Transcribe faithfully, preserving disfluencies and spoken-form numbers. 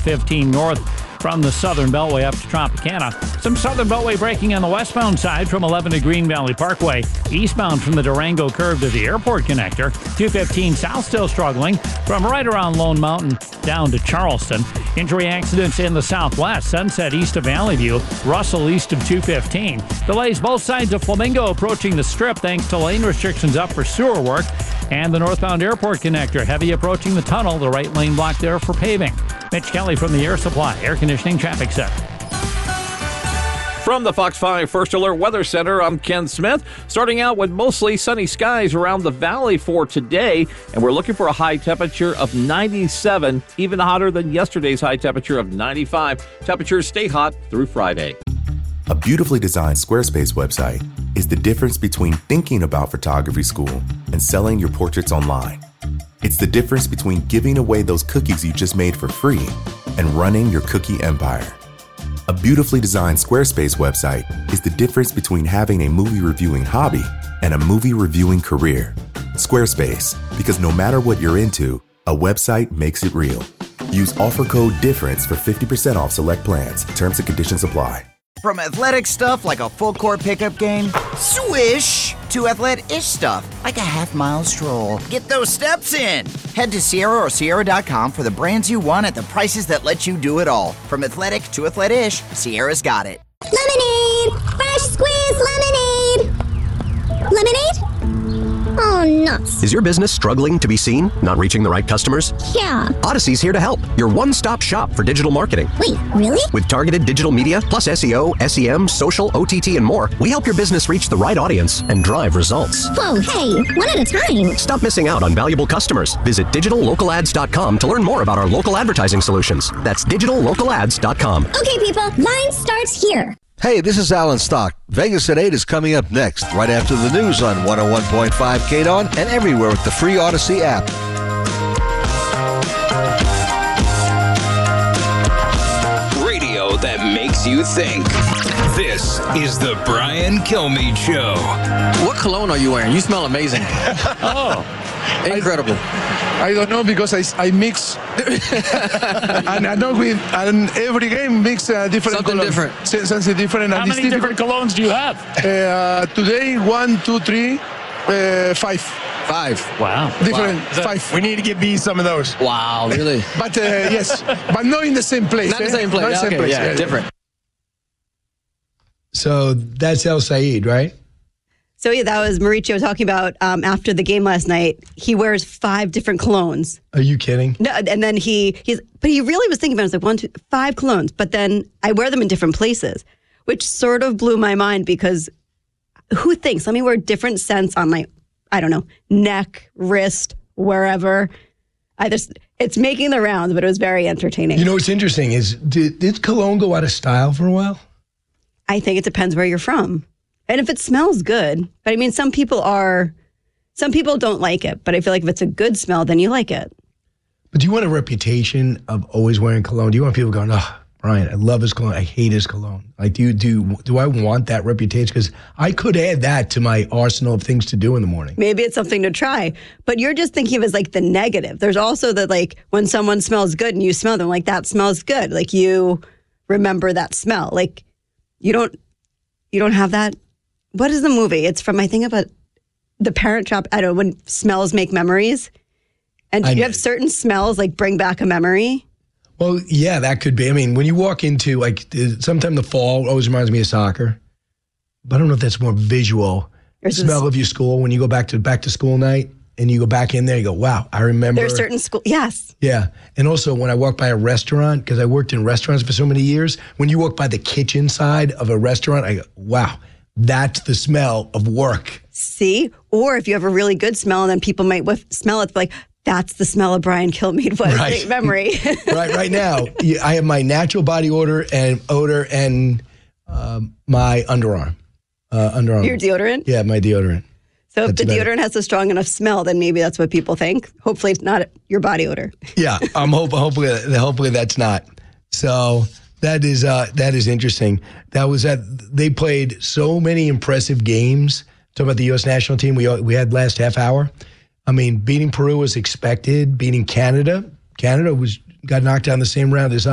fifteen north from the Southern Beltway up to Tropicana. Some Southern Beltway braking on the westbound side from eleven to Green Valley Parkway. Eastbound from the Durango curve to the airport connector. two fifteen south still struggling from right around Lone Mountain down to Charleston. Injury accidents in the southwest. Sunset east of Valley View. Russell east of two fifteen. Delays both sides of Flamingo approaching the strip thanks to lane restrictions up for sewer work. And the northbound airport connector. Heavy approaching the tunnel. The right lane blocked there for paving. Mitch Kelly from the Air Supply Air Conditioning Traffic Center. From the Fox five First Alert Weather Center, I'm Ken Smith. Starting out with mostly sunny skies around the valley for today, and we're looking for a high temperature of ninety-seven, even hotter than yesterday's high temperature of ninety-five. Temperatures stay hot through Friday. A beautifully designed Squarespace website is the difference between thinking about photography school and selling your portraits online. It's the difference between giving away those cookies you just made for free and running your cookie empire. A beautifully designed Squarespace website is the difference between having a movie reviewing hobby and a movie reviewing career. Squarespace, because no matter what you're into, a website makes it real. Use offer code DIFFERENCE for fifty percent off select plans. Terms and conditions apply. From athletic stuff like a full court pickup game, swish, to athletic-ish stuff like a half-mile stroll. Get those steps in. Head to Sierra or Sierra dot com for the brands you want at the prices that let you do it all. From athletic to athletic-ish, Sierra's got it. Lemonade! Fresh squeezed lemonade! Lemonade? Oh, nuts. Is your business struggling to be seen? Not reaching the right customers? Yeah. Odyssey's here to help. Your one-stop shop for digital marketing. Wait, really? With targeted digital media, plus S E O, S E M, social, O T T, and more, we help your business reach the right audience and drive results. Whoa, hey, one at a time. Stop missing out on valuable customers. Visit digital local ads dot com to learn more about our local advertising solutions. That's digital local ads dot com. Okay, people, line starts here. Hey, this is Alan Stock. Vegas at eight is coming up next, right after the news on one oh one point five K D O N and everywhere with the free Odyssey app. Radio that makes you think. This is the Brian Kilmeade Show. What cologne are you wearing? You smell amazing. Oh. Incredible. I, I don't know because I, I mix and I know with and every game mix uh, different something colors. different S- something different. How and many different colognes do you have? Uh, today one, two, three, uh, five. Five. Wow. Different wow. five. We need to get B some of those. Wow, really? But uh, yes, but not in the same place. Not eh? the same place. Not the Okay, same place. yeah, Yeah, different. So that's El Said, right? So yeah, that was Mauricio talking about um, after the game last night. He wears five different colognes. Are you kidding? No, and then he he's but he really was thinking about it. It's like one, two, five colognes. But then I wear them in different places, which sort of blew my mind because who thinks? Let me wear different scents on my, I don't know, neck, wrist, wherever. I just it's making the rounds, but it was very entertaining. You know what's interesting is did, did cologne go out of style for a while? I think it depends where you're from. And if it smells good, but I mean, some people are, some people don't like it, but I feel like if it's a good smell, then you like it. But do you want a reputation of always wearing cologne? Do you want people going, oh, Brian, I love his cologne, I hate his cologne? Like, do you do, do I want that reputation? Because I could add that to my arsenal of things to do in the morning. Maybe it's something to try, but you're just thinking of it as like the negative. There's also the like when someone smells good and you smell them, like that smells good. Like you remember that smell. Like you don't, you don't have that. What is the movie? It's from, I think, about the Parent Trap. I don't know, when smells make memories. And do you have certain smells like bring back a memory? Well, yeah, that could be. I mean, when you walk into, like, sometime the fall always reminds me of soccer. But I don't know if that's more visual. There's smell this, of your school when you go back to back to school night and you go back in there, you go, wow, I remember. There's certain school, yes. Yeah. And also when I walk by a restaurant, because I worked in restaurants for so many years, when you walk by the kitchen side of a restaurant, I go, wow. That's the smell of work. See? Or if you have a really good smell and then people might whiff, smell it, like, that's the smell of Brian Kilmeade. What right. a great memory. right right now, I have my natural body odor and odor and um, my underarm. Uh, underarm. Your deodorant? Yeah, my deodorant. So that's if the deodorant has a strong enough smell, then maybe that's what people think. Hopefully it's not your body odor. Yeah, I'm hope, hopefully, hopefully that's not. So... That is uh, that is interesting. That was that they played so many impressive games. Talking about the U S national team, we we had last half hour. I mean, beating Peru was expected. Beating Canada, Canada was got knocked down the same round as us.